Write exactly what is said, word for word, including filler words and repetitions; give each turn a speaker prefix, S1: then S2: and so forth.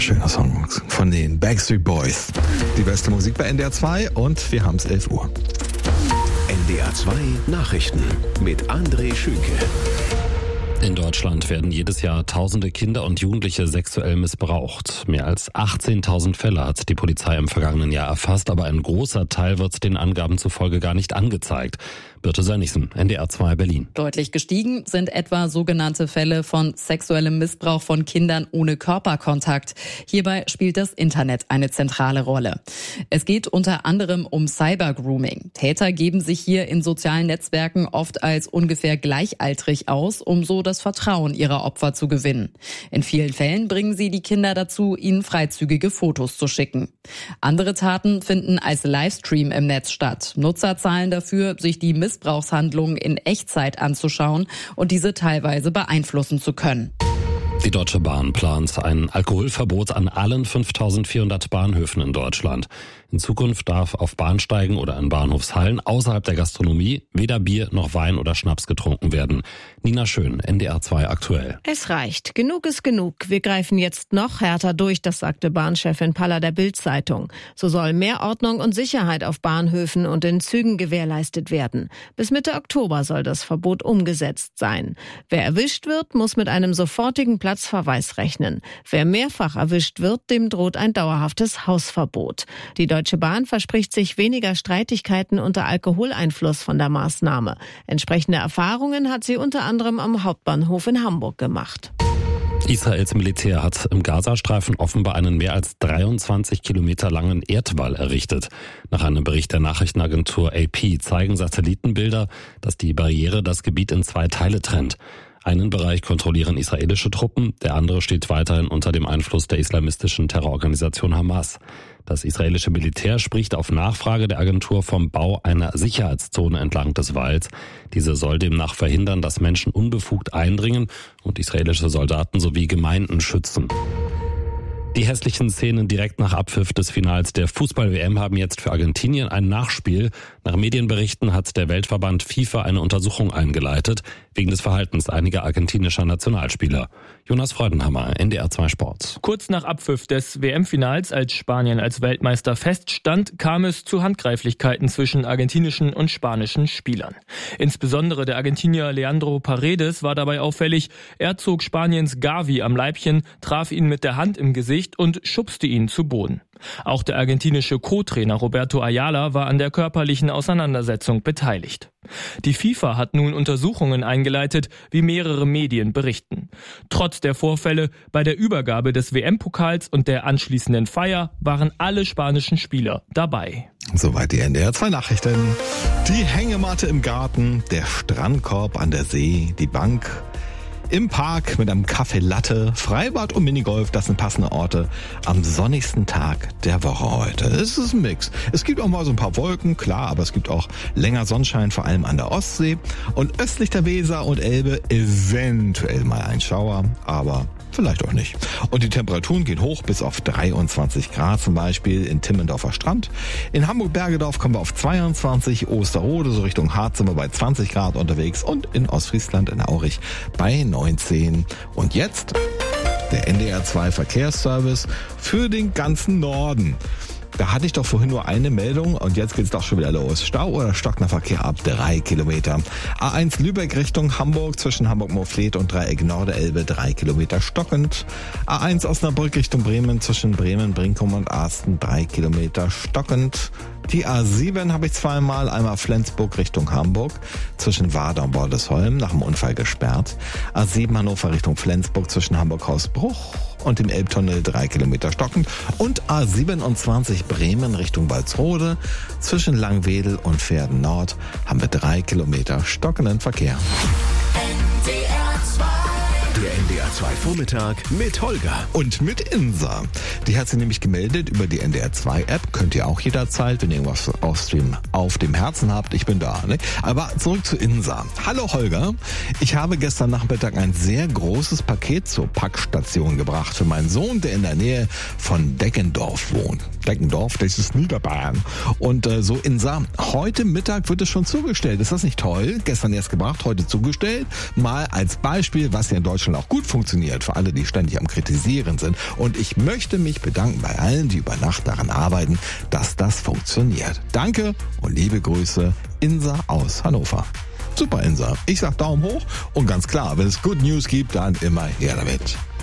S1: Schöner Song von den Backstreet Boys. Die beste Musik bei N D R zwei und wir haben es elf Uhr.
S2: N D R zwei Nachrichten mit André Schünke.
S3: In Deutschland werden jedes Jahr tausende Kinder und Jugendliche sexuell missbraucht. Mehr als achtzehntausend Fälle hat die Polizei im vergangenen Jahr erfasst, aber ein großer Teil wird den Angaben zufolge gar nicht angezeigt. Birte Sönnigsen, N D R zwei Berlin.
S4: Deutlich gestiegen sind etwa sogenannte Fälle von sexuellem Missbrauch von Kindern ohne Körperkontakt. Hierbei spielt das Internet eine zentrale Rolle. Es geht unter anderem um Cybergrooming. Täter geben sich hier in sozialen Netzwerken oft als ungefähr gleichaltrig aus, um so das Vertrauen ihrer Opfer zu gewinnen. In vielen Fällen bringen sie die Kinder dazu, ihnen freizügige Fotos zu schicken. Andere Taten finden als Livestream im Netz statt. Nutzer zahlen dafür, sich die Missbrauchshandlungen in Echtzeit anzuschauen und diese teilweise beeinflussen zu können.
S3: Die Deutsche Bahn plant ein Alkoholverbot an allen fünftausendvierhundert Bahnhöfen in Deutschland. In Zukunft darf auf Bahnsteigen oder in Bahnhofshallen außerhalb der Gastronomie weder Bier noch Wein oder Schnaps getrunken werden. Nina Schön, N D R zwei aktuell.
S5: Es reicht. Genug ist genug. Wir greifen jetzt noch härter durch, das sagte Bahnchefin Paller der Bild-Zeitung. So soll mehr Ordnung und Sicherheit auf Bahnhöfen und in Zügen gewährleistet werden. Bis Mitte Oktober soll das Verbot umgesetzt sein. Wer erwischt wird, muss mit einem sofortigen Platzverweis rechnen. Wer mehrfach erwischt wird, dem droht ein dauerhaftes Hausverbot. Die Deutsche Bahn verspricht sich weniger Streitigkeiten unter Alkoholeinfluss von der Maßnahme. Entsprechende Erfahrungen hat sie unter anderem am Hauptbahnhof in Hamburg gemacht.
S3: Israels Militär hat im Gazastreifen offenbar einen mehr als dreiundzwanzig Kilometer langen Erdwall errichtet. Nach einem Bericht der Nachrichtenagentur A P zeigen Satellitenbilder, dass die Barriere das Gebiet in zwei Teile trennt. Einen Bereich kontrollieren israelische Truppen, der andere steht weiterhin unter dem Einfluss der islamistischen Terrororganisation Hamas. Das israelische Militär spricht auf Nachfrage der Agentur vom Bau einer Sicherheitszone entlang des Walls. Diese soll demnach verhindern, dass Menschen unbefugt eindringen und israelische Soldaten sowie Gemeinden schützen. Die hässlichen Szenen direkt nach Abpfiff des Finals der Fußball-W M haben jetzt für Argentinien ein Nachspiel. Nach Medienberichten hat der Weltverband FIFA eine Untersuchung eingeleitet, wegen des Verhaltens einiger argentinischer Nationalspieler. Jonas Freudenhammer, N D R zwei Sport.
S6: Kurz nach Abpfiff des W M-Finals, als Spanien als Weltmeister feststand, kam es zu Handgreiflichkeiten zwischen argentinischen und spanischen Spielern. Insbesondere der Argentinier Leandro Paredes war dabei auffällig. Er zog Spaniens Gavi am Leibchen, traf ihn mit der Hand im Gesicht und schubste ihn zu Boden. Auch der argentinische Co-Trainer Roberto Ayala war an der körperlichen Auseinandersetzung beteiligt. Die FIFA hat nun Untersuchungen eingeleitet, wie mehrere Medien berichten. Trotz der Vorfälle bei der Übergabe des W M-Pokals und der anschließenden Feier waren alle spanischen Spieler dabei.
S1: Soweit die N D R zwei Nachrichten. Die Hängematte im Garten, der Strandkorb an der See, die Bank im Park mit einem Kaffee Latte, Freibad und Minigolf, das sind passende Orte am sonnigsten Tag der Woche heute. Es ist ein Mix. Es gibt auch mal so ein paar Wolken, klar, aber es gibt auch länger Sonnenschein, vor allem an der Ostsee. Und östlich der Weser und Elbe eventuell mal ein Schauer, aber vielleicht auch nicht. Und die Temperaturen gehen hoch bis auf dreiundzwanzig Grad, zum Beispiel in Timmendorfer Strand. In Hamburg-Bergedorf kommen wir auf zweiundzwanzig, Osterode, so Richtung Harz sind wir bei zwanzig Grad unterwegs und in Ostfriesland, in Aurich bei neunzehn. Und jetzt der N D R zwei Verkehrsservice für den ganzen Norden. Da hatte ich doch vorhin nur eine Meldung und jetzt geht's doch schon wieder los. Stau oder stockender Verkehr ab drei Kilometer. A eins Lübeck Richtung Hamburg zwischen Hamburg-Moorfleet und Dreieck Norderelbe drei Kilometer stockend. A eins Osnabrück Richtung Bremen zwischen Bremen, Brinkum und Arsten drei Kilometer stockend. Die A sieben habe ich zweimal, einmal Flensburg Richtung Hamburg, zwischen Warder und Bordesholm, nach dem Unfall gesperrt. A sieben Hannover Richtung Flensburg zwischen Hamburg-Hausbruch und dem Elbtunnel drei Kilometer stockend. Und A siebenundzwanzig Bremen Richtung Walsrode, zwischen Langwedel und Verden Nord haben wir drei Kilometer stockenden Verkehr.
S2: Der N D R zwei Vormittag mit Holger.
S1: Und mit Insa. Die hat sich nämlich gemeldet über die N D R zwei App. Könnt ihr auch jederzeit, wenn ihr irgendwas aufstreamen, auf dem Herzen habt. Ich bin da. Ne? Aber zurück zu Insa. Hallo Holger. Ich habe gestern Nachmittag ein sehr großes Paket zur Packstation gebracht für meinen Sohn, der in der Nähe von Deggendorf wohnt. Deggendorf, das ist Niederbayern. Und äh, so Insa, heute Mittag wird es schon zugestellt. Ist das nicht toll? Gestern erst gebracht, heute zugestellt. Mal als Beispiel, was ja in Deutschland auch gut funktioniert, für alle, die ständig am Kritisieren sind. Und ich möchte mich bedanken bei allen, die über Nacht daran arbeiten, dass das funktioniert. Danke und liebe Grüße, Insa aus Hannover. Super, Insa. Ich sag Daumen hoch und ganz klar, wenn es Good News gibt, dann immer her damit.